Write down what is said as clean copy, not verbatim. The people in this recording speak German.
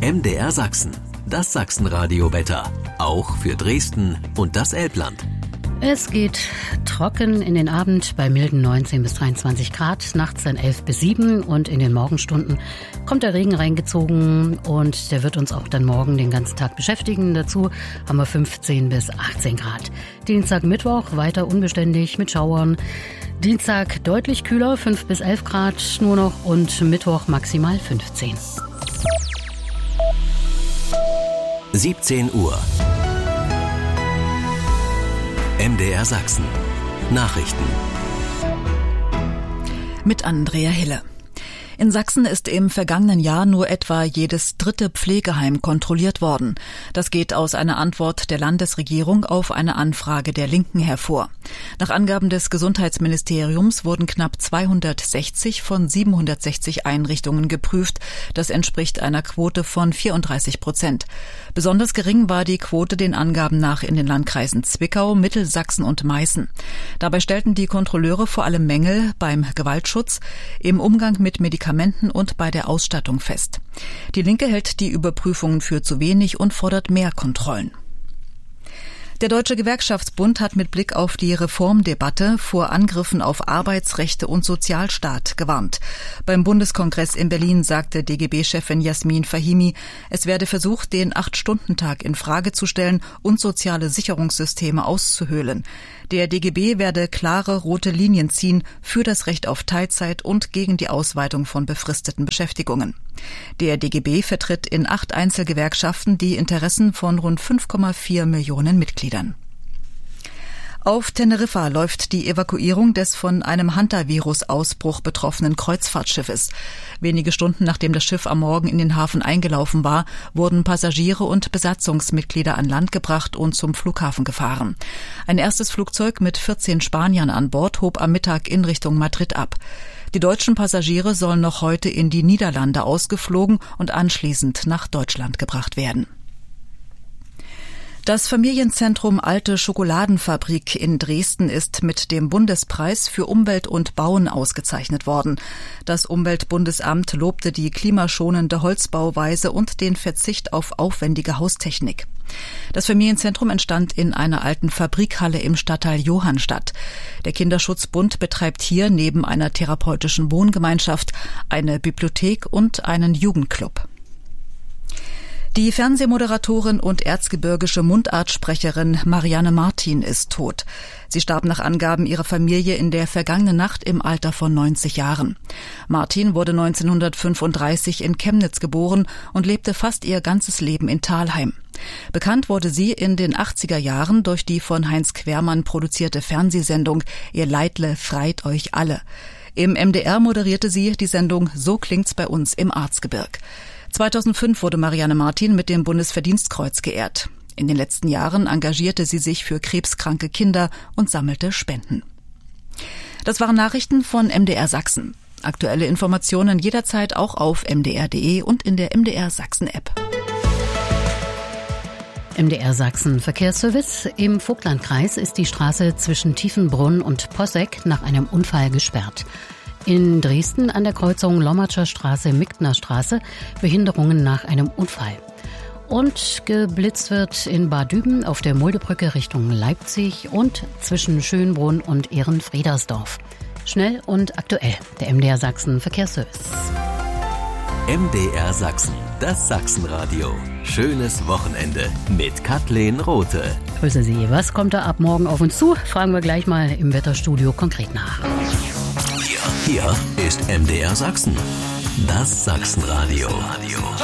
MDR Sachsen, das Sachsenradio-Wetter. Auch für Dresden und das Elbland. Es geht trocken in den Abend bei milden 19 bis 23 Grad, nachts dann 11 bis 7 und in den Morgenstunden kommt der Regen reingezogen und der wird uns auch dann morgen den ganzen Tag beschäftigen. Dazu haben wir 15 bis 18 Grad. Dienstag, Mittwoch weiter unbeständig mit Schauern. Dienstag deutlich kühler, 5 bis 11 Grad nur noch und Mittwoch maximal 15. 17 Uhr. MDR Sachsen. Nachrichten. Mit Andrea Hille. In Sachsen ist im vergangenen Jahr nur etwa jedes dritte Pflegeheim kontrolliert worden. Das geht aus einer Antwort der Landesregierung auf eine Anfrage der Linken hervor. Nach Angaben des Gesundheitsministeriums wurden knapp 260 von 760 Einrichtungen geprüft. Das entspricht einer Quote von 34%. Besonders gering war die Quote den Angaben nach in den Landkreisen Zwickau, Mittelsachsen und Meißen. Dabei stellten die Kontrolleure vor allem Mängel beim Gewaltschutz, im Umgang mit Medikamenten und bei der Ausstattung fest. Die Linke hält die Überprüfungen für zu wenig und fordert mehr Kontrollen. Der Deutsche Gewerkschaftsbund hat mit Blick auf die Reformdebatte vor Angriffen auf Arbeitsrechte und Sozialstaat gewarnt. Beim Bundeskongress in Berlin sagte DGB-Chefin Jasmin Fahimi, es werde versucht, den 8-Stunden-Tag in Frage zu stellen und soziale Sicherungssysteme auszuhöhlen. Der DGB werde klare rote Linien ziehen für das Recht auf Teilzeit und gegen die Ausweitung von befristeten Beschäftigungen. Der DGB vertritt in 8 Einzelgewerkschaften die Interessen von rund 5,4 Millionen Mitgliedern. Auf Teneriffa läuft die Evakuierung des von einem Hantavirus-Ausbruch betroffenen Kreuzfahrtschiffes. Wenige Stunden nachdem das Schiff am Morgen in den Hafen eingelaufen war, wurden Passagiere und Besatzungsmitglieder an Land gebracht und zum Flughafen gefahren. Ein erstes Flugzeug mit 14 Spaniern an Bord hob am Mittag in Richtung Madrid ab. Die deutschen Passagiere sollen noch heute in die Niederlande ausgeflogen und anschließend nach Deutschland gebracht werden. Das Familienzentrum Alte Schokoladenfabrik in Dresden ist mit dem Bundespreis für Umwelt und Bauen ausgezeichnet worden. Das Umweltbundesamt lobte die klimaschonende Holzbauweise und den Verzicht auf aufwendige Haustechnik. Das Familienzentrum entstand in einer alten Fabrikhalle im Stadtteil Johannstadt. Der Kinderschutzbund betreibt hier neben einer therapeutischen Wohngemeinschaft eine Bibliothek und einen Jugendclub. Die Fernsehmoderatorin und erzgebirgische Mundartsprecherin Marianne Martin ist tot. Sie starb nach Angaben ihrer Familie in der vergangenen Nacht im Alter von 90 Jahren. Martin wurde 1935 in Chemnitz geboren und lebte fast ihr ganzes Leben in Thalheim. Bekannt wurde sie in den 80er Jahren durch die von Heinz Quermann produzierte Fernsehsendung Ihr Leidle freit euch alle. Im MDR moderierte sie die Sendung So klingt's bei uns im Arzgebirg. 2005 wurde Marianne Martin mit dem Bundesverdienstkreuz geehrt. In den letzten Jahren engagierte sie sich für krebskranke Kinder und sammelte Spenden. Das waren Nachrichten von MDR Sachsen. Aktuelle Informationen jederzeit auch auf mdr.de und in der MDR Sachsen App. MDR Sachsen Verkehrsservice. Im Vogtlandkreis ist die Straße zwischen Tiefenbrunn und Posseck nach einem Unfall gesperrt. In Dresden an der Kreuzung Lommatscher Straße-Mickner Straße Behinderungen nach einem Unfall. Und geblitzt wird in Bad Düben auf der Muldebrücke Richtung Leipzig und zwischen Schönbrunn und Ehrenfriedersdorf. Schnell und aktuell, der MDR Sachsen Verkehrsservice. MDR Sachsen, das Sachsenradio. Schönes Wochenende mit Kathleen Rothe. Grüße Sie. Was kommt da ab morgen auf uns zu? Fragen wir gleich mal im Wetterstudio konkret nach. Hier ist MDR Sachsen, das Sachsenradio.